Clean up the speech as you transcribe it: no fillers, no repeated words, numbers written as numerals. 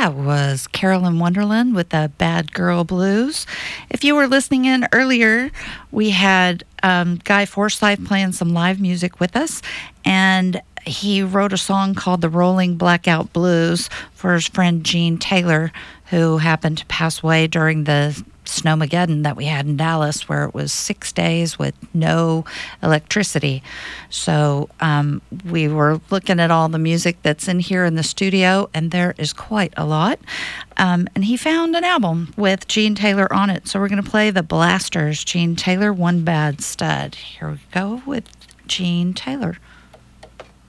That was Carolyn Wonderland with the Bad Girl Blues. If you were listening in earlier, we had Guy Forsyth playing some live music with us, and he wrote a song called The Rolling Blackout Blues for his friend Gene Taylor, who happened to pass away during the Snowmageddon that we had in Dallas, where it was 6 days with no electricity. So we were looking at all the music that's in here in the studio, and there is quite a lot. And he found an album with Gene Taylor on it. So we're going to play the Blasters, Gene Taylor, One Bad Stud. Here we go with Gene Taylor.